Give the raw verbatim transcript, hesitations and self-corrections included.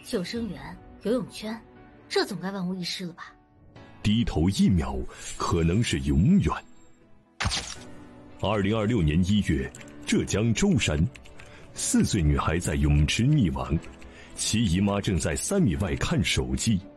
救生员、游泳圈，这总该万无一失了吧？ 低头一秒，可能是永远。二零二六年一月，浙江舟山，四岁女孩在泳池溺亡，其姨妈正在三米外看手机。